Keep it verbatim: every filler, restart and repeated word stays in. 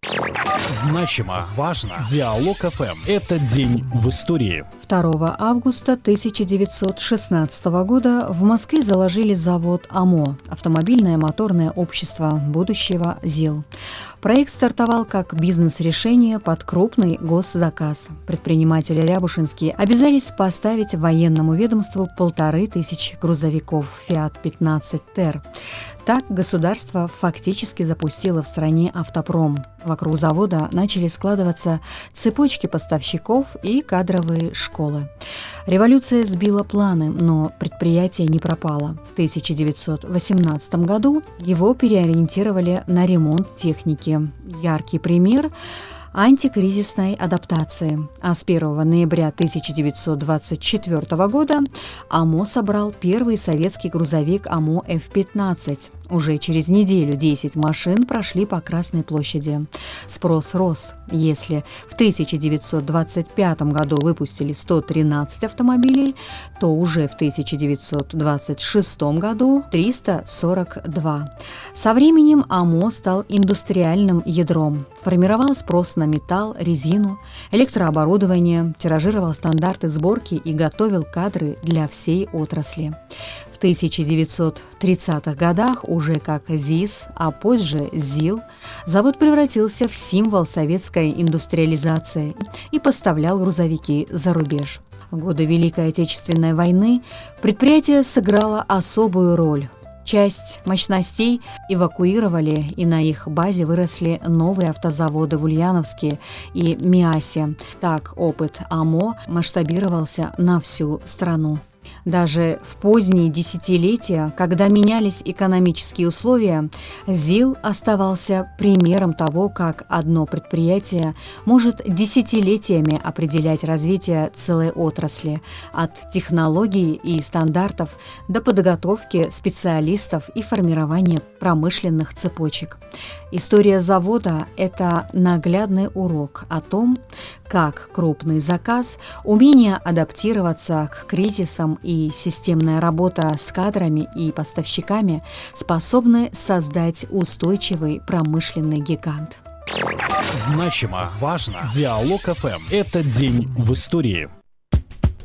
Значимо, важно. Диалог эф эм. Это день в истории. второго августа тысяча девятьсот шестнадцатого года в Москве заложили завод АМО – автомобильное моторное общество будущего ЗИЛ. Проект стартовал как бизнес-решение под крупный госзаказ. Предприниматели рябушинские обязались поставить военному ведомству полторы тысячи грузовиков «Фиат пятнадцать Т». Так государство фактически запустило в стране автопром. Вокруг завода начали складываться цепочки поставщиков и кадровые школы. Революция сбила планы, но предприятие не пропало. В тысяча девятьсот восемнадцатом году его переориентировали на ремонт техники. Яркий пример – антикризисной адаптации. А с первого ноября тысяча девятьсот двадцать четвёртого года АМО собрал первый советский грузовик АМО эф пятнадцать. Уже через неделю десять машин прошли по Красной площади. Спрос рос. Если в тысяча девятьсот двадцать пятом году выпустили сто тринадцать автомобилей, то уже в тысяча девятьсот двадцать шестом году триста сорок два. Со временем АМО стал индустриальным ядром. Формировал спрос на металл, резину, электрооборудование, тиражировал стандарты сборки и готовил кадры для всей отрасли. В тысяча девятьсот тридцатых годах уже как ЗИС, а позже ЗИЛ, завод превратился в символ советской индустриализации и поставлял грузовики за рубеж. В годы Великой Отечественной войны предприятие сыграло особую роль. Часть мощностей эвакуировали, и на их базе выросли новые автозаводы в Ульяновске и Миасе. Так опыт АМО масштабировался на всю страну. Даже в поздние десятилетия, когда менялись экономические условия, ЗИЛ оставался примером того, как одно предприятие может десятилетиями определять развитие целой отрасли, от технологий и стандартов до подготовки специалистов и формирования промышленных цепочек. История завода – это наглядный урок о том, как крупный заказ, умение адаптироваться к кризисам и системная работа с кадрами и поставщиками способны создать устойчивый промышленный гигант. Значимо, важно. Диалог эф эм. Это день в истории.